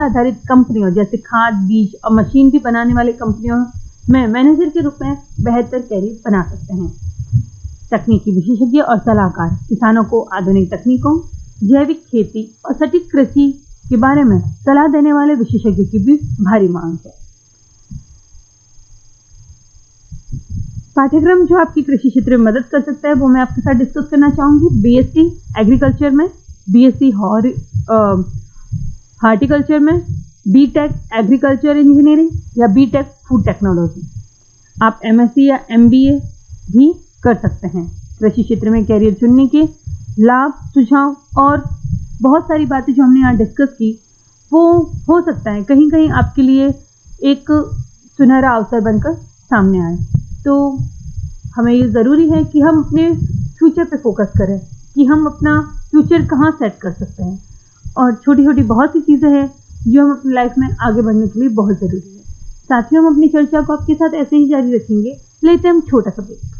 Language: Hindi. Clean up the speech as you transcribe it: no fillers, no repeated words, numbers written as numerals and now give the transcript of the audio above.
आधारित कंपनियों जैसे खाद, बीज और मशीन भी बनाने वाले कंपनियों में मैनेजर के रूप में बेहतर कैरियर बना सकते हैं। तकनीकी विशेषज्ञ और सलाहकार किसानों को आधुनिक तकनीकों, जैविक खेती और सटीक कृषि के बारे में सलाह देने वाले विशेषज्ञों की भी भारी मांग है। पाठ्यक्रम जो आपकी कृषि क्षेत्र में मदद कर सकता है वो मैं आपके साथ डिस्कस करना चाहूँगी। बीएससी एग्रीकल्चर में, बीएससी हार्टिकल्चर में, बीटेक एग्रीकल्चर इंजीनियरिंग या बीटेक फूड टेक्नोलॉजी। आप एमएससी या एमबीए भी कर सकते हैं। कृषि क्षेत्र में कैरियर चुनने के लाभ, सुझाव और बहुत सारी बातें जो हमने यहाँ डिस्कस की वो हो सकता है कहीं कहीं आपके लिए एक सुनहरा अवसर बनकर सामने आए। तो हमें ये ज़रूरी है कि हम अपने फ्यूचर पे फोकस करें कि हम अपना फ्यूचर कहाँ सेट कर सकते हैं, और छोटी छोटी बहुत सी चीज़ें हैं जो हम अपनी लाइफ में आगे बढ़ने के लिए बहुत ज़रूरी है। साथियों, हम अपनी चर्चा को आपके साथ ऐसे ही जारी रखेंगे। लेते हैं हम छोटा सा ब्रेक।